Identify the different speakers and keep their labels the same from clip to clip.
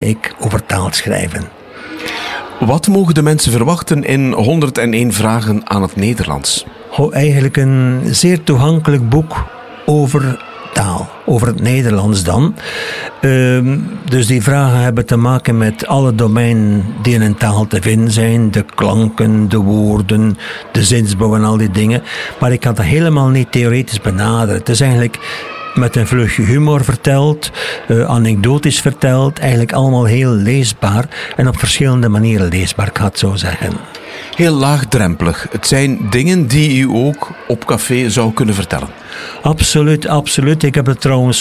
Speaker 1: ik over taal schrijven.
Speaker 2: Wat mogen de mensen verwachten in 101 vragen aan het Nederlands?
Speaker 1: Eigenlijk een zeer toegankelijk boek over taal, over het Nederlands dan. Dus die vragen hebben te maken met alle domeinen die in een taal te vinden zijn. De klanken, de woorden, de zinsbouw en al die dingen. Maar ik kan dat helemaal niet theoretisch benaderen. Het is eigenlijk met een vleugje humor verteld, anekdotisch verteld, eigenlijk allemaal heel leesbaar en op verschillende manieren leesbaar, ik ga het zo zeggen.
Speaker 2: Heel laagdrempelig. Het zijn dingen die u ook op café zou kunnen vertellen.
Speaker 1: Absoluut, absoluut. Ik heb het trouwens...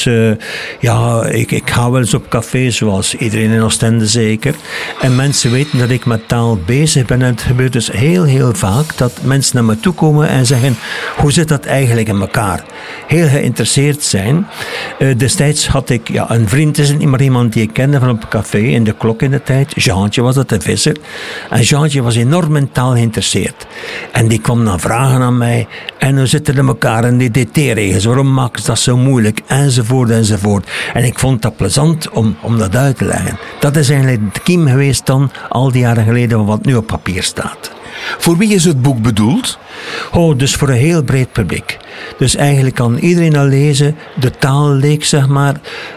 Speaker 1: ik ga wel eens op café, zoals iedereen in Oostende zeker. En mensen weten dat ik met taal bezig ben. En het gebeurt dus heel, heel vaak dat mensen naar me toe komen en zeggen, hoe zit dat eigenlijk in elkaar? Heel geïnteresseerd zijn. Destijds had ik een vriend, is het niet maar iemand die ik kende van op een café, in de Klok in de tijd. Jeantje was dat, de visser. En Jeantje was enorm in taal geïnteresseerd. En die kwam dan vragen aan mij. En hoe zitten in elkaar en die DT-regels? Waarom maken ze dat zo moeilijk? Enzovoort, enzovoort. En ik vond dat plezant om dat uit te leggen. Dat is eigenlijk de kiem geweest dan, al die jaren geleden, van wat nu op papier staat.
Speaker 2: Voor wie is het boek bedoeld?
Speaker 1: Dus voor een heel breed publiek. Dus eigenlijk kan iedereen al lezen. De taalleek, zeg maar.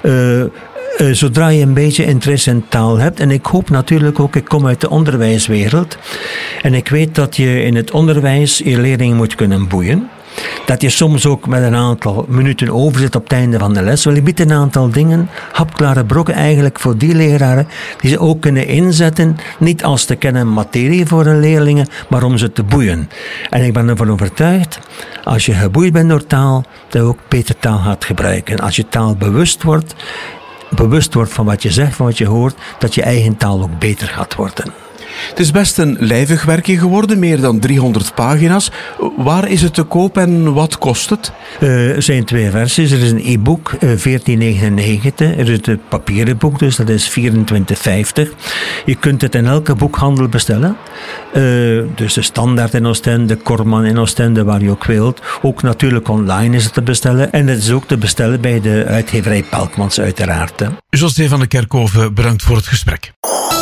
Speaker 1: Zodra je een beetje interesse in taal hebt. En ik hoop natuurlijk ook, ik kom uit de onderwijswereld. En ik weet dat je in het onderwijs je leerlingen moet kunnen boeien. Dat je soms ook met een aantal minuten overzit op het einde van de les. Wel, je biedt een aantal dingen, hapklare brokken eigenlijk voor die leraren, die ze ook kunnen inzetten, niet als te kennen materie voor hun leerlingen, maar om ze te boeien. En ik ben ervan overtuigd, als je geboeid bent door taal, dat je ook beter taal gaat gebruiken. Als je taal bewust wordt van wat je zegt, van wat je hoort, dat je eigen taal ook beter gaat worden.
Speaker 2: Het is best een lijvig werkje geworden, meer dan 300 pagina's. Waar is het te koop en wat kost het?
Speaker 1: Er zijn 2 versies. Er is een e-book, 14,99. Er is het papieren boek, dus dat is 24,50. Je kunt het in elke boekhandel bestellen. Dus de Standaard in Oostende, Korman in Oostende, waar je ook wilt. Ook natuurlijk online is het te bestellen. En het is ook te bestellen bij de uitgeverij Pelkmans uiteraard.
Speaker 2: José van de Kerkhoven, bedankt voor het gesprek.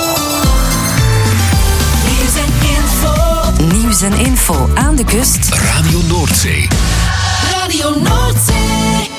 Speaker 3: Nieuws en info aan de kust.
Speaker 4: Radio Noordzee.
Speaker 3: Radio Noordzee.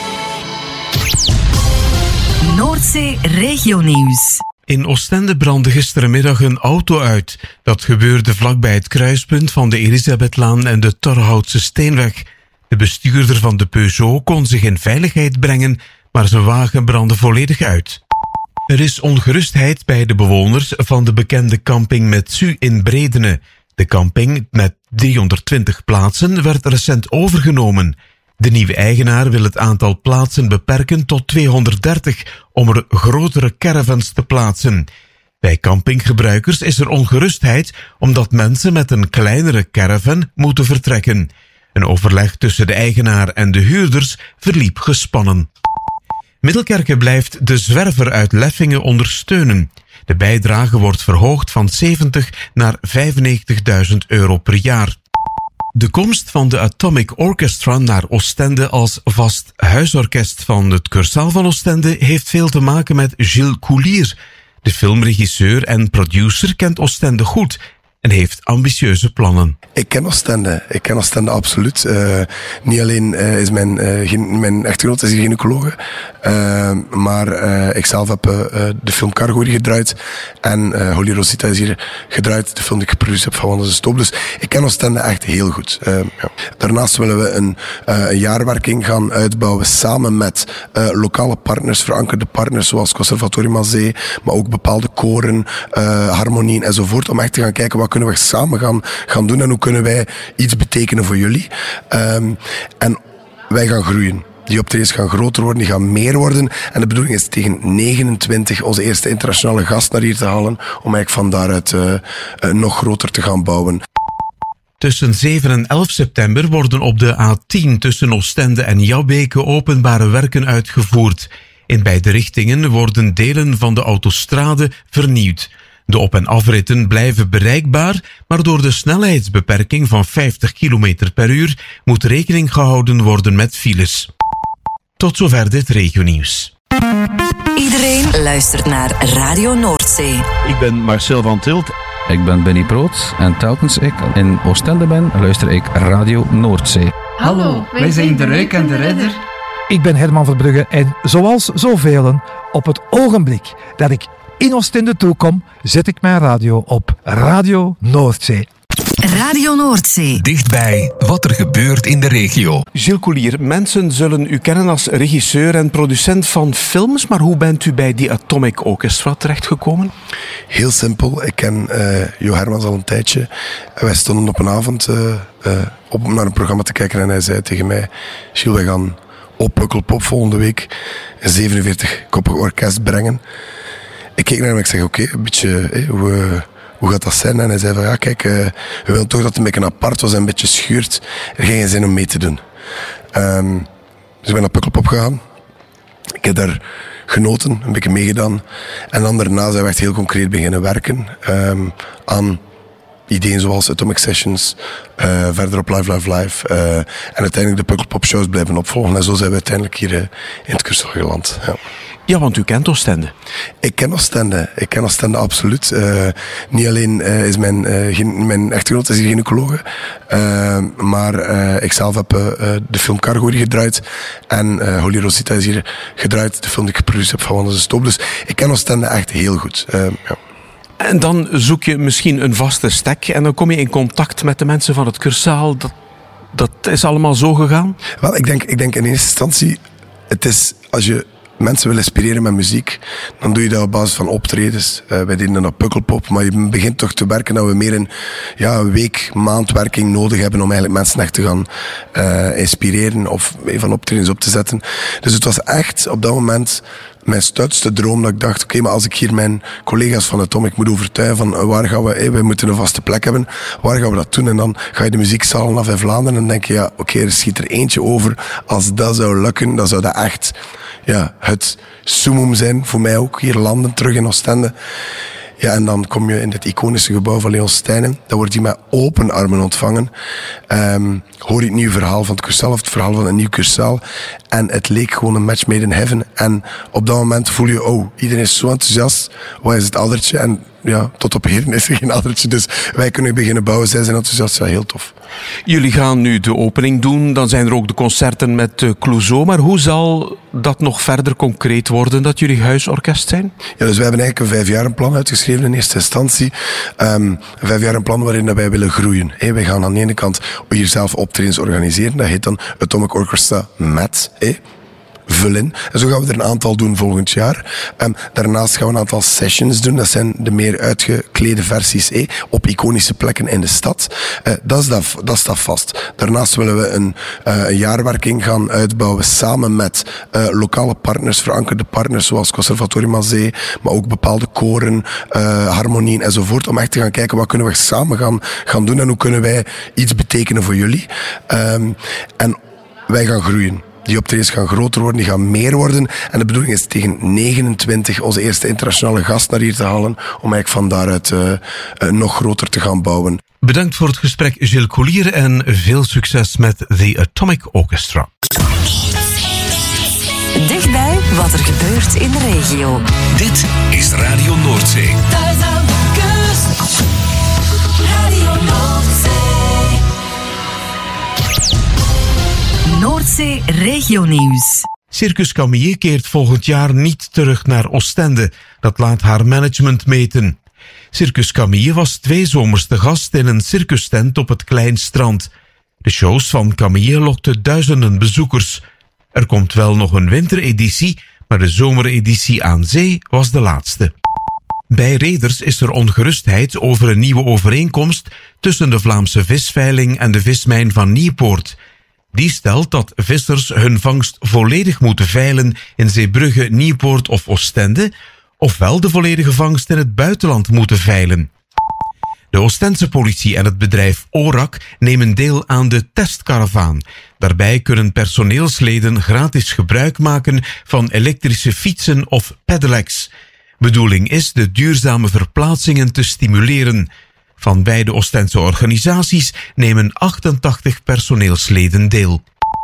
Speaker 3: Noordzee regionieuws.
Speaker 2: In Oostende brandde gisterenmiddag een auto uit. Dat gebeurde vlakbij het kruispunt van de Elisabethlaan en de Torhoutse Steenweg. De bestuurder van de Peugeot kon zich in veiligheid brengen, maar zijn wagen brandde volledig uit. Er is ongerustheid bij de bewoners van de bekende camping Metsu in Bredene. De camping met 320 plaatsen werd recent overgenomen. De nieuwe eigenaar wil het aantal plaatsen beperken tot 230 om er grotere caravans te plaatsen. Bij campinggebruikers is er ongerustheid omdat mensen met een kleinere caravan moeten vertrekken. Een overleg tussen de eigenaar en de huurders verliep gespannen. Middelkerke blijft de zwerver uit Leffingen ondersteunen. De bijdrage wordt verhoogd van 70 naar €95.000 per jaar. De komst van de Atomic Orchestra naar Oostende als vast huisorkest van het Cursaal van Oostende heeft veel te maken met Gilles Coulier. De filmregisseur en producer kent Oostende goed en heeft ambitieuze plannen.
Speaker 5: Ik ken Oostende absoluut. Niet alleen is mijn echtgenoot is hier gynaecoloog, maar ik zelf heb de film Cargo hier gedraaid en Holy Rosita is hier gedraaid, de film die ik geproduceerd heb van Wanda de Stoop. Dus ik ken Oostende echt heel goed. Daarnaast willen we een jaarwerking gaan uitbouwen samen met lokale partners, verankerde partners zoals Conservatorium aan Zee, maar ook bepaalde koren, harmonieën enzovoort, om echt te gaan kijken wat kunnen we samen gaan doen en hoe kunnen wij iets betekenen voor jullie. En wij gaan groeien. Die optredens gaan groter worden, die gaan meer worden. En de bedoeling is tegen 29 onze eerste internationale gast naar hier te halen, om eigenlijk van daaruit nog groter te gaan bouwen.
Speaker 2: Tussen 7 en 11 september worden op de A10 tussen Oostende en Jabbeke openbare werken uitgevoerd. In beide richtingen worden delen van de autostrade vernieuwd. De op- en afritten blijven bereikbaar, maar door de snelheidsbeperking van 50 km per uur moet rekening gehouden worden met files. Tot zover dit regionieuws.
Speaker 3: Iedereen luistert naar Radio Noordzee.
Speaker 4: Ik ben Marcel van Tilt.
Speaker 6: Ik ben Benny Proot en telkens ik in Oostende ben, luister ik Radio Noordzee.
Speaker 7: Hallo, wij zijn De Ruik en De Ridder.
Speaker 8: Ik ben Herman Verbrugge en zoals zoveel, op het ogenblik dat ik in Oostende toekom, zet ik mijn radio op Radio Noordzee.
Speaker 3: Radio Noordzee.
Speaker 2: Dichtbij wat er gebeurt in de regio.
Speaker 4: Gilles Coulier, mensen zullen u kennen als regisseur en producent van films, maar hoe bent u bij die Atomic Orchestra terechtgekomen?
Speaker 5: Heel simpel. Ik ken Jo Hermans al een tijdje. En wij stonden op een avond op naar een programma te kijken en hij zei tegen mij: Gilles, we gaan op Pukkelpop volgende week een 47-koppig orkest brengen. Ik keek naar hem en ik zeg: oké, een beetje... hoe gaat dat zijn? En hij zei van ja, kijk, we willen toch dat het een beetje apart was en een beetje schuurt. Er geen zin om mee te doen. Dus ik ben naar Pukkelpop gegaan. Ik heb daar genoten, een beetje meegedaan. En dan daarna zijn we echt heel concreet beginnen werken aan ideeën zoals Atomic Sessions, verder op Live. En uiteindelijk de Pukkelpop shows blijven opvolgen. En zo zijn we uiteindelijk hier in het Kursel geland. Ja.
Speaker 4: Ja, want u kent Oostende.
Speaker 5: Ik ken Oostende absoluut. Niet alleen is mijn echtgenoot is hier gynaecoloog, maar ik zelf heb de film Cargo hier gedraaid en Holy Rosita is hier gedraaid, de film die ik geproduceerd heb van Wanda de Stoop. Dus ik ken Oostende echt heel goed. Ja.
Speaker 4: En dan zoek je misschien een vaste stek en dan kom je in contact met de mensen van het Cursaal. Dat is allemaal zo gegaan?
Speaker 5: Wel, ik denk in eerste instantie, het is als je mensen wil inspireren met muziek, dan doe je dat op basis van optredens. Wij deden dan op Pukkelpop, maar je begint toch te werken dat we meer een week, maand werking nodig hebben om eigenlijk mensen echt te gaan inspireren of van optredens op te zetten. Dus het was echt op dat moment mijn stoutste droom dat ik dacht, oké, maar als ik hier mijn collega's van Atomic moet overtuigen van waar gaan we moeten een vaste plek hebben, waar gaan we dat doen? En dan ga je de muziekzalen af in Vlaanderen en dan denk je, ja, oké, er schiet er eentje over. Als dat zou lukken, dan zou dat echt het summum zijn, voor mij ook, hier landen, terug in Oostende. Ja, en dan kom je in het iconische gebouw van Leon Steinen. Dan word je met open armen ontvangen. Hoor je het nieuwe verhaal van het Cursaal, of het verhaal van een nieuw Cursaal. En het leek gewoon een match made in heaven. En op dat moment voel je, iedereen is zo enthousiast. Wat is het addertje? En ja, tot op heden is er geen addertje. Dus wij kunnen beginnen bouwen. Zij zijn enthousiast. Ja, heel tof.
Speaker 4: Jullie gaan nu de opening doen. Dan zijn er ook de concerten met Clouseau. Maar hoe zal dat nog verder concreet worden, dat jullie huisorkest zijn? Ja,
Speaker 5: dus wij hebben eigenlijk een 5-jarenplan uitgeschreven in eerste instantie. Een 5-jarenplan waarin wij willen groeien. Wij gaan aan de ene kant hier zelf optredens organiseren. Dat heet dan Atomic Orchestra met... vul in. En zo gaan we er een aantal doen volgend jaar. Daarnaast gaan we een aantal sessions doen. Dat zijn de meer uitgeklede versies op iconische plekken in de stad. Dat staat vast. Daarnaast willen we een jaarwerking gaan uitbouwen samen met lokale partners, verankerde partners zoals Conservatorium aan Zee, maar ook bepaalde koren, harmonieën enzovoort, om echt te gaan kijken wat kunnen we samen gaan doen en hoe kunnen wij iets betekenen voor jullie. En wij gaan groeien. Die optredens gaan groter worden, die gaan meer worden. En de bedoeling is tegen 29 onze eerste internationale gast naar hier te halen, om eigenlijk van daaruit nog groter te gaan bouwen.
Speaker 2: Bedankt voor het gesprek, Gilles Coulier, en veel succes met The Atomic Orchestra.
Speaker 3: Dichtbij wat er gebeurt in de regio.
Speaker 2: Dit is Radio Noordzee.
Speaker 3: Thuis aan de kust. Radio Noordzee. Noordzee Regionieuws.
Speaker 2: Circus Camille keert volgend jaar niet terug naar Oostende. Dat laat haar management meten. Circus Camille was 2 zomers te gast in een circustent op het Klein Strand. De shows van Camille lokten duizenden bezoekers. Er komt wel nog een wintereditie, maar de zomereditie aan zee was de laatste. Bij reders is er ongerustheid over een nieuwe overeenkomst tussen de Vlaamse visveiling en de vismijn van Nieuwpoort. Die stelt dat vissers hun vangst volledig moeten veilen in Zeebrugge, Nieuwpoort of Oostende, ofwel de volledige vangst in het buitenland moeten veilen. De Oostense politie en het bedrijf ORAC nemen deel aan de testkaravaan. Daarbij kunnen personeelsleden gratis gebruik maken van elektrische fietsen of pedelecs. Bedoeling is de duurzame verplaatsingen te stimuleren. Van beide Oostense organisaties nemen 88 personeelsleden deel.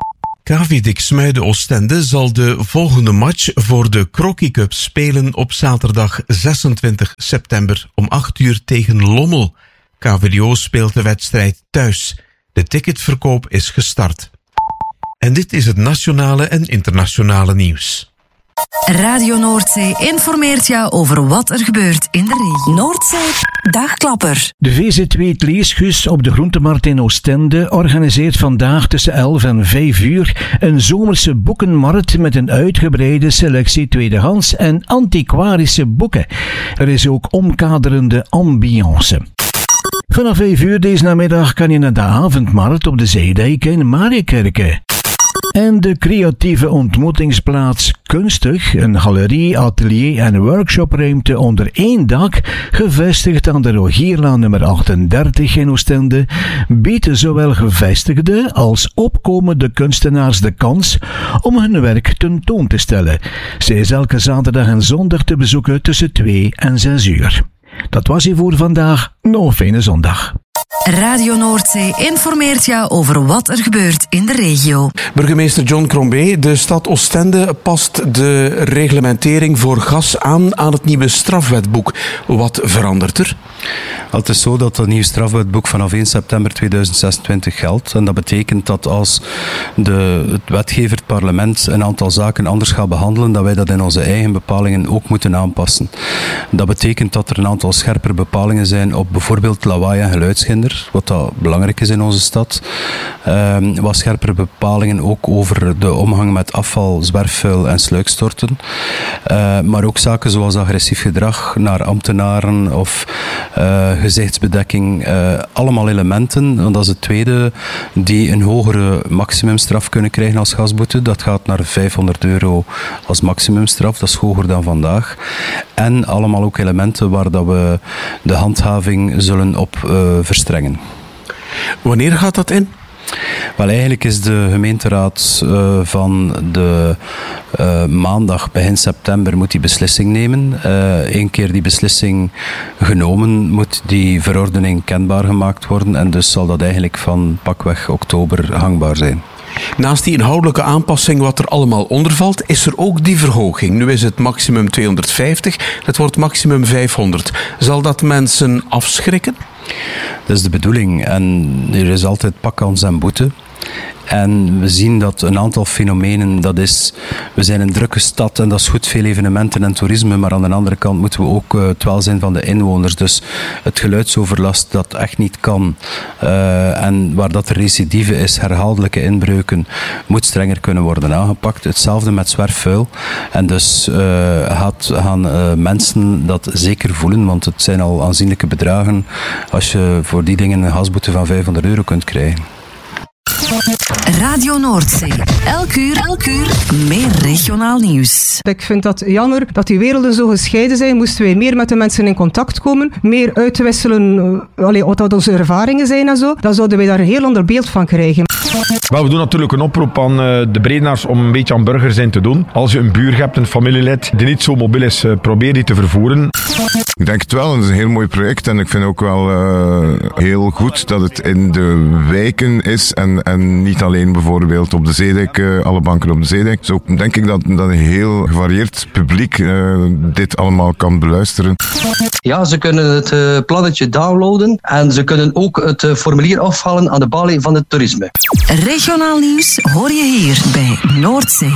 Speaker 2: KV Diksmuide-Oostende zal de volgende match voor de Crocky Cup spelen op zaterdag 26 september om 8 uur tegen Lommel. KVDO speelt de wedstrijd thuis. De ticketverkoop is gestart. En dit is het nationale en internationale nieuws.
Speaker 3: Radio Noordzee informeert jou over wat er gebeurt in de regio. Noordzee Dagklapper.
Speaker 9: De VZ2 Leesgus op de Groentemarkt in Oostende organiseert vandaag tussen 11 en 5 uur een zomerse boekenmarkt met een uitgebreide selectie tweedehands en antiquarische boeken. Er is ook omkaderende ambiance. Vanaf 5 uur deze namiddag kan je naar de avondmarkt op de Zeedijk in Mariëkerke. En de creatieve ontmoetingsplaats Kunstig, een galerie, atelier en workshopruimte onder één dak, gevestigd aan de Rogierlaan nummer 38 in Oostende, biedt zowel gevestigde als opkomende kunstenaars de kans om hun werk tentoon te stellen. Ze is elke zaterdag en zondag te bezoeken tussen 2 en 6 uur. Dat was hier voor vandaag. Nog een fijne zondag.
Speaker 3: Radio Noordzee informeert jou over wat er gebeurt in de regio.
Speaker 4: Burgemeester John Crombé, de stad Oostende past de reglementering voor gas aan het nieuwe strafwetboek. Wat verandert er?
Speaker 10: Het is zo dat het nieuwe strafwetboek vanaf 1 september 2026 geldt. En dat betekent dat als het wetgever, het parlement, een aantal zaken anders gaat behandelen, dat wij dat in onze eigen bepalingen ook moeten aanpassen. Dat betekent dat er een aantal scherpere bepalingen zijn op bijvoorbeeld lawaai en geluidshinder, wat dat belangrijk is in onze stad. Wat scherpere bepalingen ook over de omgang met afval, zwerfvuil en sluikstorten. Maar ook zaken zoals agressief gedrag naar ambtenaren of gezichtsbedekking, allemaal elementen, want dat is het tweede, die een hogere maximumstraf kunnen krijgen als gasboete. Dat gaat naar €500 als maximumstraf, dat is hoger dan vandaag. En allemaal ook elementen waar dat we de handhaving zullen op verstrengen.
Speaker 4: Wanneer gaat dat in?
Speaker 10: Wel, eigenlijk is de gemeenteraad van de maandag begin september moet die beslissing nemen. Eén keer die beslissing genomen moet die verordening kenbaar gemaakt worden en dus zal dat eigenlijk van pakweg oktober hangbaar zijn.
Speaker 4: Naast die inhoudelijke aanpassing wat er allemaal onder valt, is er ook die verhoging. Nu is het maximum 250, het wordt maximum 500. Zal dat mensen afschrikken?
Speaker 10: Dat is de bedoeling. En er is altijd pakkans en boete. En we zien dat een aantal fenomenen, dat is, we zijn een drukke stad en dat is goed, veel evenementen en toerisme, maar aan de andere kant moeten we ook het welzijn van de inwoners. Dus het geluidsoverlast dat echt niet kan en waar dat er recidive is, herhaaldelijke inbreuken, moet strenger kunnen worden aangepakt. Hetzelfde met zwerfvuil. En dus gaan mensen dat zeker voelen, want het zijn al aanzienlijke bedragen als je voor die dingen een gasboete van €500 kunt krijgen.
Speaker 3: Radio Noordzee. Elk uur meer regionaal nieuws.
Speaker 11: Ik vind dat jammer dat die werelden zo gescheiden zijn. Moesten wij meer met de mensen in contact komen, meer uitwisselen wat dat onze ervaringen zijn en zo, dan zouden wij daar een heel ander beeld van krijgen.
Speaker 12: Wel, we doen natuurlijk een oproep aan de Bredenaars om een beetje aan burgerzijn te doen. Als je een buur hebt, een familielid die niet zo mobiel is, probeer die te vervoeren.
Speaker 13: Ik denk het wel, het is een heel mooi project en ik vind ook wel heel goed dat het in de wijken is en niet alleen bijvoorbeeld op de Zeedijk, alle banken op de Zeedijk. Zo denk ik dat een heel gevarieerd publiek dit allemaal kan beluisteren.
Speaker 14: Ja, ze kunnen het plannetje downloaden en ze kunnen ook het formulier afhalen aan de balie van het toerisme.
Speaker 3: Regionaal nieuws hoor je hier bij Noordzee.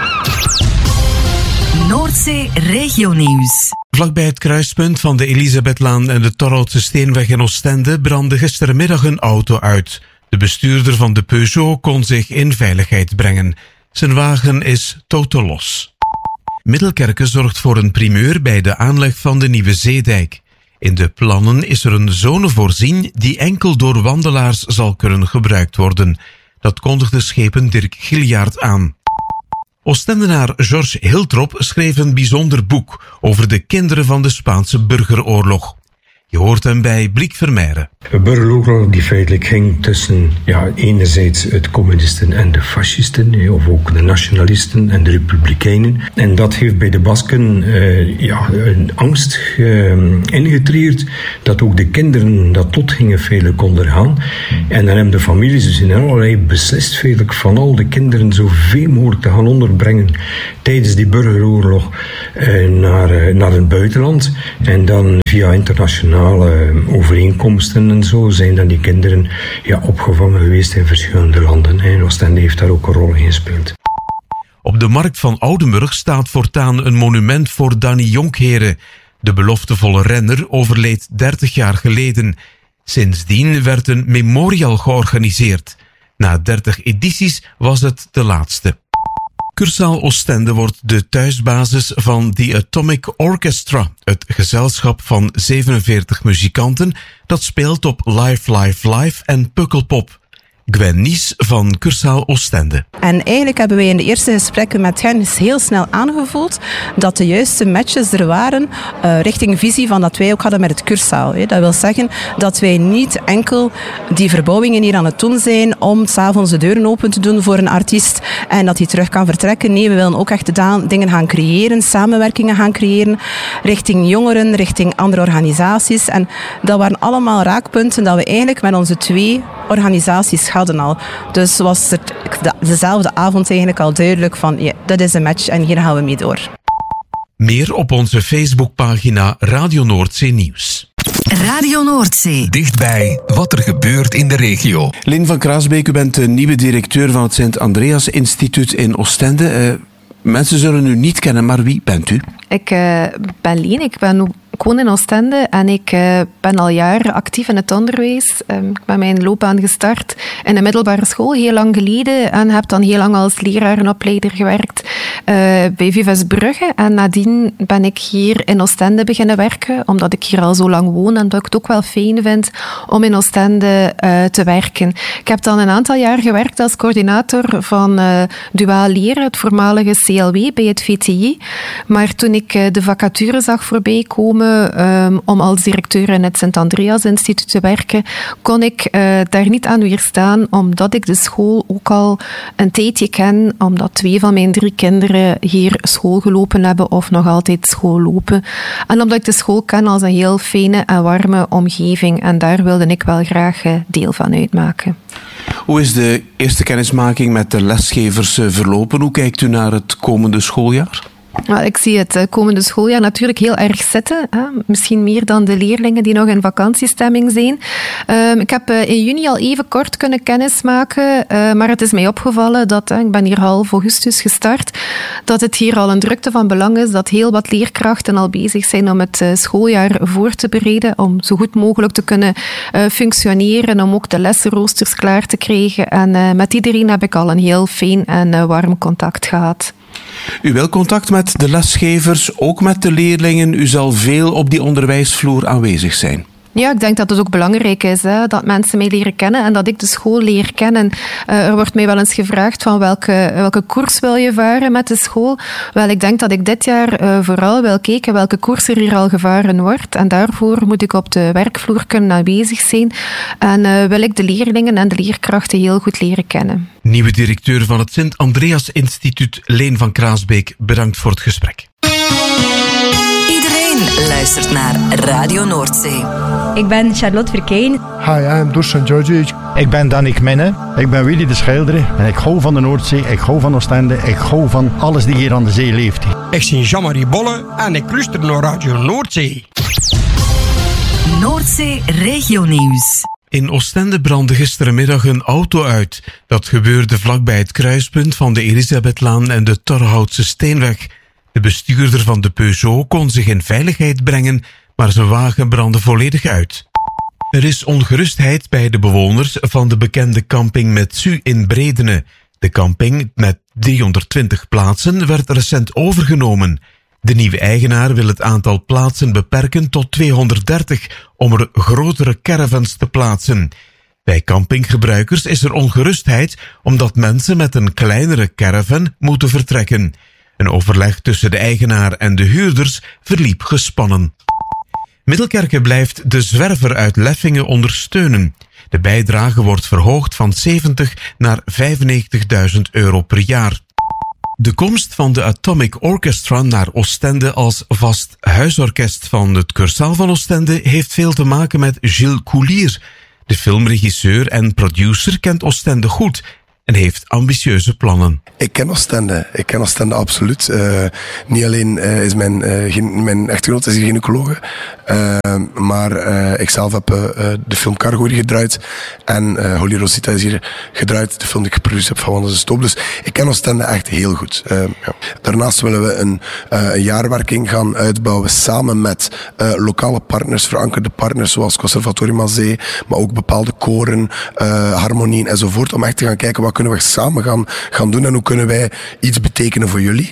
Speaker 3: Noordzee Regionieuws.
Speaker 2: Vlakbij het kruispunt van de Elisabethlaan en de Torhoutse Steenweg in Oostende brandde gistermiddag een auto uit. De bestuurder van de Peugeot kon zich in veiligheid brengen. Zijn wagen is totaal los. Middelkerke zorgt voor een primeur bij de aanleg van de nieuwe zeedijk. In de plannen is er een zone voorzien die enkel door wandelaars zal kunnen gebruikt worden. Dat kondigde schepen Dirk Giljaard aan. Oostendenaar George Hiltrop schreef een bijzonder boek over de kinderen van de Spaanse burgeroorlog. Je hoort hem bij Bliek Vermeijeren.
Speaker 15: Een burgeroorlog die feitelijk ging tussen enerzijds het communisten en de fascisten, of ook de nationalisten en de republikeinen. En dat heeft bij de Basken een angst ingetreerd dat ook de kinderen dat tot gingen feitelijk ondergaan. En dan hebben de families dus in allerlei beslist feitelijk van al de kinderen zoveel mogelijk te gaan onderbrengen tijdens die burgeroorlog naar het buitenland. En dan via internationale overeenkomsten en zo zijn dan die kinderen opgevangen geweest in verschillende landen. En Oostende heeft daar ook een rol in gespeeld.
Speaker 2: Op de markt van Oudenburg staat voortaan een monument voor Danny Jonkheren. De beloftevolle renner overleed 30 jaar geleden. Sindsdien werd een memorial georganiseerd. Na 30 edities was het de laatste. Cursaal Oostende wordt de thuisbasis van The Atomic Orchestra, het gezelschap van 47 muzikanten dat speelt op Live Live Live en Pukkelpop. Gwen Nies van Cursaal Oostende.
Speaker 16: En eigenlijk hebben wij in de eerste gesprekken met hen heel snel aangevoeld dat de juiste matches er waren richting visie van dat wij ook hadden met het Cursaal. Dat wil zeggen dat wij niet enkel die verbouwingen hier aan het doen zijn om 's avonds de deuren open te doen voor een artiest en dat hij terug kan vertrekken. Nee, we willen ook echt dingen gaan creëren, samenwerkingen gaan creëren richting jongeren, richting andere organisaties. En dat waren allemaal raakpunten dat we eigenlijk met onze 2 organisaties hadden al. Dus was er dezelfde avond eigenlijk al duidelijk van dat is een match en hier gaan we mee door.
Speaker 2: Meer op onze Facebookpagina Radio Noordzee Nieuws.
Speaker 3: Radio Noordzee.
Speaker 17: Dichtbij wat er gebeurt in de regio.
Speaker 4: Lien van Kraasbeek, u bent de nieuwe directeur van het Sint-Andreas Instituut in Oostende. Mensen zullen u niet kennen, maar wie bent u?
Speaker 18: Ik ben Lien, ik woon in Oostende en ik ben al jaren actief in het onderwijs. Ik ben mijn loopbaan gestart in de middelbare school, heel lang geleden, en heb dan heel lang als leraar en opleider gewerkt bij Vives Brugge. En nadien ben ik hier in Oostende beginnen werken, omdat ik hier al zo lang woon en dat ik het ook wel fijn vind om in Oostende te werken. Ik heb dan een aantal jaar gewerkt als coördinator van duaal leren, het voormalige CLW bij het VTI. Maar toen ik de vacature zag voorbij komen om als directeur in het Sint-Andreas Instituut te werken, kon ik daar niet aan weerstaan, omdat ik de school ook al een tijdje ken, omdat 2 van mijn 3 kinderen hier school gelopen hebben of nog altijd school lopen. En omdat ik de school ken als een heel fijne en warme omgeving. En daar wilde ik wel graag deel van uitmaken.
Speaker 4: Hoe is de eerste kennismaking met de lesgevers verlopen? Hoe kijkt u naar het komende schooljaar?
Speaker 18: Ik zie het komende schooljaar natuurlijk heel erg zitten. Misschien meer dan de leerlingen die nog in vakantiestemming zijn. Ik heb in juni al even kort kunnen kennismaken, maar het is mij opgevallen dat, ik ben hier half augustus gestart, dat het hier al een drukte van belang is, dat heel wat leerkrachten al bezig zijn om het schooljaar voor te bereiden, om zo goed mogelijk te kunnen functioneren, om ook de lessenroosters klaar te krijgen. En met iedereen heb ik al een heel fijn en warm contact gehad.
Speaker 4: U wil contact met de lesgevers, ook met de leerlingen. U zal veel op die onderwijsvloer aanwezig zijn.
Speaker 18: Ja, ik denk dat het ook belangrijk is, dat mensen mij leren kennen en dat ik de school leer kennen. Er wordt mij wel eens gevraagd van welke koers wil je varen met de school. Wel, ik denk dat ik dit jaar vooral wil kijken welke koers er hier al gevaren wordt. En daarvoor moet ik op de werkvloer kunnen aanwezig zijn. En wil ik de leerlingen en de leerkrachten heel goed leren kennen.
Speaker 2: Nieuwe directeur van het Sint-Andreas Instituut, Leen van Kraasbeek, bedankt voor het gesprek.
Speaker 3: Iedereen luistert naar Radio Noordzee.
Speaker 19: Ik ben Charlotte Verkeyen.
Speaker 20: Hi, I'm Dusan Georgic.
Speaker 21: Ik ben Danik Menne. Ik ben Willy de Schilder. En ik hou van de Noordzee, ik hou van Oostende, ik hou van alles die hier aan de zee leeft.
Speaker 22: Ik ben Jean-Marie Bolle en ik luister naar Radio Noordzee.
Speaker 3: Noordzee Regionieuws.
Speaker 2: In Oostende brandde gisterenmiddag een auto uit. Dat gebeurde vlakbij het kruispunt van de Elisabethlaan en de Torhoutse Steenweg. De bestuurder van de Peugeot kon zich in veiligheid brengen, maar zijn wagen brandde volledig uit. Er is ongerustheid bij de bewoners van de bekende camping Metsu in Bredene. De camping met 320 plaatsen werd recent overgenomen. De nieuwe eigenaar wil het aantal plaatsen beperken tot 230 om er grotere caravans te plaatsen. Bij campinggebruikers is er ongerustheid omdat mensen met een kleinere caravan moeten vertrekken. Een overleg tussen de eigenaar en de huurders verliep gespannen. Middelkerke blijft De Zwerver uit Leffingen ondersteunen. De bijdrage wordt verhoogd van 70 naar €95.000 per jaar. De komst van de Atomic Orchestra naar Oostende als vast huisorkest van het Cursaal van Oostende heeft veel te maken met Gilles Coulier. De filmregisseur en producer kent Oostende goed en heeft ambitieuze plannen.
Speaker 5: Ik ken Oostende absoluut. Niet alleen is mijn echtgenoot is hier gynaecoloog, maar ik zelf heb de film Cargo hier gedraaid en Holy Rosita is hier gedraaid, de film die ik geproduceerd heb van Wanda de Stoop. Dus ik ken Oostende echt heel goed. Ja. Daarnaast willen we een jaarwerking gaan uitbouwen samen met lokale partners, verankerde partners zoals Conservatorium aan Zee, maar ook bepaalde koren, harmonieën enzovoort, om echt te gaan kijken wat kunnen we samen gaan doen en hoe kunnen wij iets betekenen voor jullie.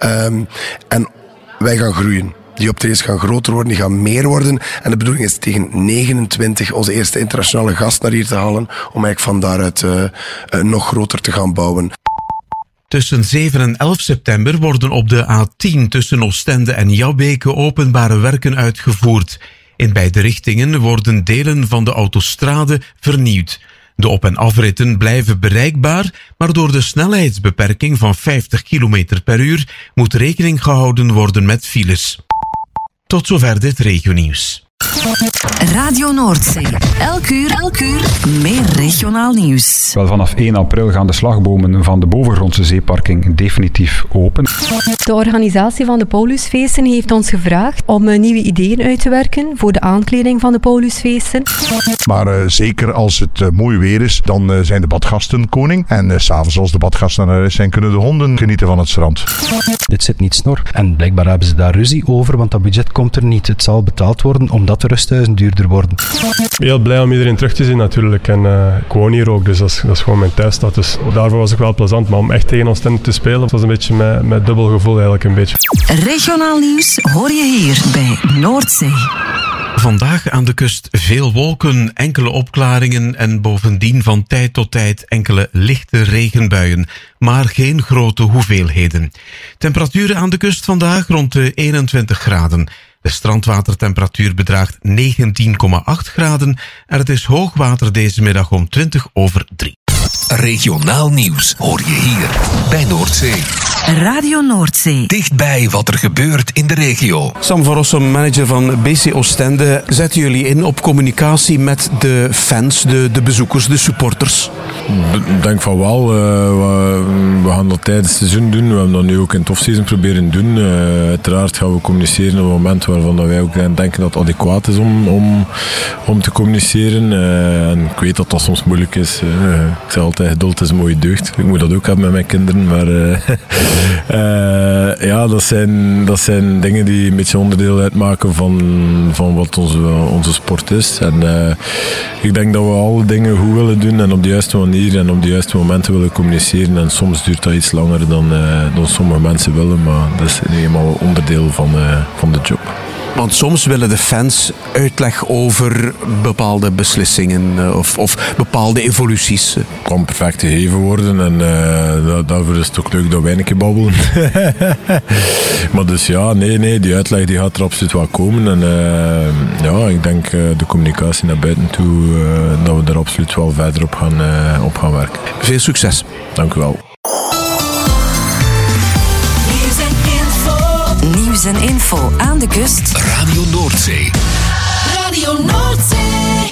Speaker 5: En wij gaan groeien. Die optredens gaan groter worden, die gaan meer worden. En de bedoeling is tegen 29 onze eerste internationale gast naar hier te halen, om eigenlijk van daaruit nog groter te gaan bouwen.
Speaker 2: Tussen 7 en 11 september worden op de A10 tussen Oostende en Jabbeke openbare werken uitgevoerd. In beide richtingen worden delen van de autostrade vernieuwd. De op- en afritten blijven bereikbaar, maar door de snelheidsbeperking van 50 km per uur moet rekening gehouden worden met files. Tot zover dit regionieuws.
Speaker 3: Radio Noordzee. Elk uur meer regionaal nieuws.
Speaker 1: Wel, vanaf 1 april gaan de slagbomen van de bovengrondse zeeparking definitief open.
Speaker 19: De organisatie van de Paulusfeesten heeft ons gevraagd om nieuwe ideeën uit te werken voor de aankleding van de Paulusfeesten.
Speaker 6: Maar zeker als het mooi weer is, dan zijn de badgasten koning. En s'avonds als de badgasten naar huis zijn, kunnen de honden genieten van het strand.
Speaker 10: Dit zit niet snor. En blijkbaar hebben ze daar ruzie over, want dat budget komt er niet. Het zal betaald worden omdat de rusthuizen duurder worden.
Speaker 23: Heel blij om iedereen terug te zien natuurlijk. En ik woon hier ook, dus dat is gewoon mijn thuisstad. Dus daarvoor was het wel plezant. Maar om echt tegen Oostende te spelen, was een beetje met dubbel gevoel eigenlijk een beetje.
Speaker 3: Regionaal nieuws hoor je hier bij Noordzee.
Speaker 2: Vandaag aan de kust veel wolken, enkele opklaringen en bovendien van tijd tot tijd enkele lichte regenbuien, maar geen grote hoeveelheden. Temperaturen aan de kust vandaag rond de 21 graden. De strandwatertemperatuur bedraagt 19,8 graden en het is hoogwater deze middag om 3:20.
Speaker 17: Regionaal nieuws hoor je hier bij Noordzee.
Speaker 3: Radio Noordzee.
Speaker 17: Dichtbij wat er gebeurt in de regio.
Speaker 4: Sam van Rossum, manager van BC Oostende. Zetten jullie in op communicatie met de fans, de bezoekers, de supporters?
Speaker 12: Ik denk van wel. We gaan dat tijdens het seizoen doen. We hebben dat nu ook in het offseason proberen doen. Uiteraard gaan we communiceren op een moment waarvan wij ook denken dat het adequaat is om te communiceren. En ik weet dat dat soms moeilijk is. Ik zeg altijd, geduld is een mooie deugd. Ik moet dat ook hebben met mijn kinderen. Maar ja, dat zijn dingen die een beetje onderdeel uitmaken van wat onze sport is. En ik denk dat we alle dingen goed willen doen en op de juiste manier en op de juiste momenten willen communiceren. En soms duurt dat iets langer dan sommige mensen willen, maar dat is eenmaal onderdeel van de job.
Speaker 4: Want soms willen de fans uitleg over bepaalde beslissingen of bepaalde evoluties.
Speaker 12: Het kan perfect gegeven worden en daarvoor is het ook leuk dat wij een keer babbelen. Maar dus ja, nee, die uitleg die gaat er absoluut wel komen. En ja, ik denk de communicatie naar buiten toe, dat we daar absoluut wel verder op gaan werken.
Speaker 4: Veel succes.
Speaker 12: Dank u wel.
Speaker 3: Nieuws en info aan de kust.
Speaker 17: Radio Noordzee.
Speaker 3: Radio Noordzee.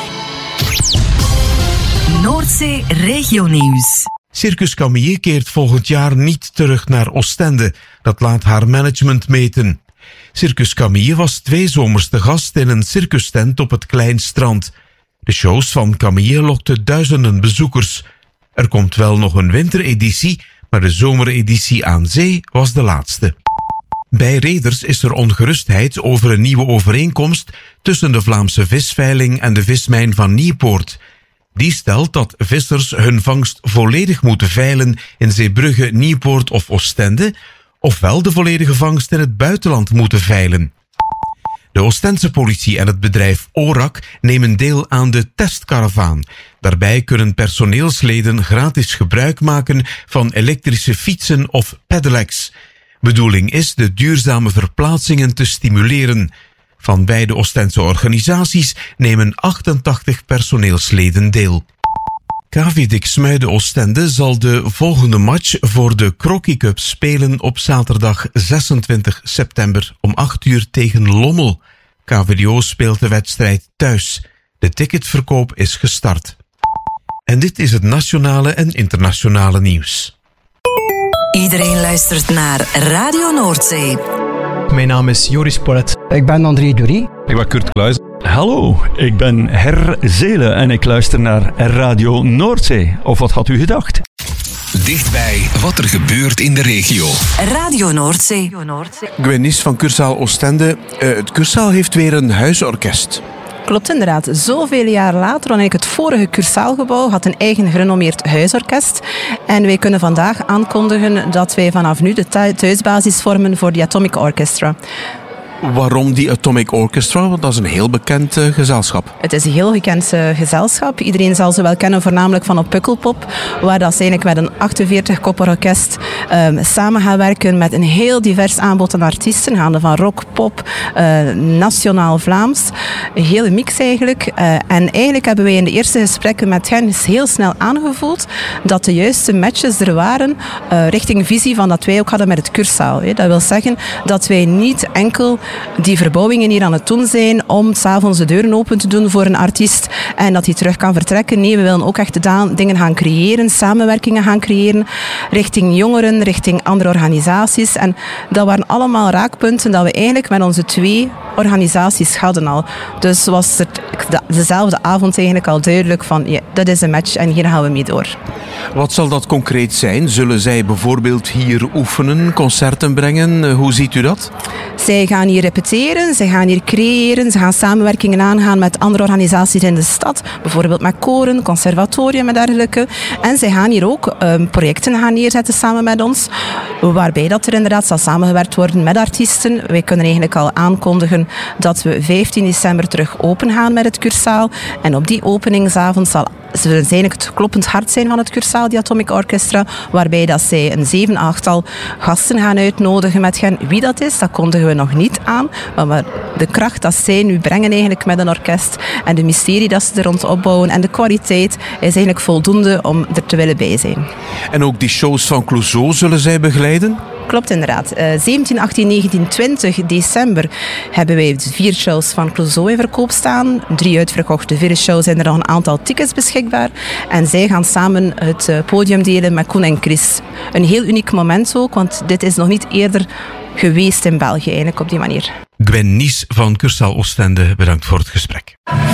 Speaker 3: Noordzee regionieuws.
Speaker 2: Circus Camille keert volgend jaar niet terug naar Oostende. Dat laat haar management meten. Circus Camille was 2 zomers te gast in een circustent op het Klein Strand. De shows van Camille lokten duizenden bezoekers. Er komt wel nog een wintereditie, maar de zomereditie aan zee was de laatste. Bij reders is er ongerustheid over een nieuwe overeenkomst tussen de Vlaamse visveiling en de vismijn van Nieuwpoort. Die stelt dat vissers hun vangst volledig moeten veilen in Zeebrugge, Nieuwpoort of Oostende, ofwel de volledige vangst in het buitenland moeten veilen. De Oostense politie en het bedrijf ORAC nemen deel aan de testkaravaan. Daarbij kunnen personeelsleden gratis gebruik maken van elektrische fietsen of pedelecs. Bedoeling is de duurzame verplaatsingen te stimuleren. Van beide Oostense organisaties nemen 88 personeelsleden deel. KV Diksmuide Oostende zal de volgende match voor de Crocky Cup spelen op zaterdag 26 september om 8 uur tegen Lommel. KVDO speelt de wedstrijd thuis. De ticketverkoop is gestart. En dit is het nationale en internationale nieuws.
Speaker 3: Iedereen luistert naar Radio Noordzee.
Speaker 7: Mijn naam is Joris Polet.
Speaker 8: Ik ben André Dury.
Speaker 7: Ik ben Kurt Kluijs.
Speaker 9: Hallo, ik ben Her Zelen en ik luister naar Radio Noordzee. Of wat had u gedacht?
Speaker 17: Dichtbij wat er gebeurt in de regio.
Speaker 3: Radio Noordzee.
Speaker 4: Gwen Nies van Cursaal Oostende. Het Cursaal heeft weer een huisorkest.
Speaker 16: Klopt inderdaad. Zoveel jaar later, wanneer het vorige Cursaalgebouw had een eigen gerenommeerd huisorkest. En wij kunnen vandaag aankondigen dat wij vanaf nu de thuisbasis vormen voor de Atomic Orchestra.
Speaker 4: Waarom die Atomic Orchestra? Want dat is een heel bekend gezelschap.
Speaker 16: Het is een heel gekend gezelschap. Iedereen zal ze wel kennen, voornamelijk van op Pukkelpop, waar dat ze eigenlijk met een 48-koppig orkest samen gaan werken met een heel divers aanbod aan artiesten, gaande van rock, pop, nationaal Vlaams. Een hele mix eigenlijk. En eigenlijk hebben wij in de eerste gesprekken met hen heel snel aangevoeld dat de juiste matches er waren richting visie van dat wij ook hadden met het Cursaal. Dat wil zeggen dat wij niet enkel die verbouwingen hier aan het doen zijn om 's avonds de deuren open te doen voor een artiest en dat hij terug kan vertrekken. Nee, we willen ook echt dingen gaan creëren, samenwerkingen gaan creëren richting jongeren, richting andere organisaties. En dat waren allemaal raakpunten dat we eigenlijk met onze 2 organisaties hadden al. Dus was het dezelfde avond eigenlijk al duidelijk van ja, dat is een match en hier gaan we mee door.
Speaker 4: Wat zal dat concreet zijn? Zullen zij bijvoorbeeld hier oefenen, concerten brengen? Hoe ziet u dat?
Speaker 16: Zij gaan hier repeteren, zij gaan hier creëren, ze gaan samenwerkingen aangaan met andere organisaties in de stad, bijvoorbeeld met koren, conservatorium en dergelijke. En zij gaan hier ook projecten gaan neerzetten samen met ons, waarbij dat er inderdaad zal samengewerkt worden met artiesten. Wij kunnen eigenlijk al aankondigen dat we 15 december terug open gaan met het Cursaal. En op die openingsavond zullen ze eigenlijk het kloppend hart zijn van het Cursaal, die Atomic Orchestra, waarbij dat zij een 7-8-tal gasten gaan uitnodigen met hen. Wie dat is, dat kondigen we nog niet aan, maar de kracht dat zij nu brengen eigenlijk met een orkest en de mysterie dat ze er rond opbouwen en de kwaliteit is eigenlijk voldoende om er te willen bij zijn.
Speaker 4: En ook die shows van Clouseau zullen zij begeleiden?
Speaker 16: Klopt inderdaad. 17, 18, 19, 20 december hebben wij 4 shows van Clouseau in verkoop staan. 3 uitverkochte. 4 shows zijn er nog een aantal tickets beschikbaar. En zij gaan samen het podium delen met Koen en Chris. Een heel uniek moment ook, want dit is nog niet eerder geweest in België eigenlijk op die manier.
Speaker 2: Gwen Nies van Cursaal Oostende, bedankt voor het gesprek.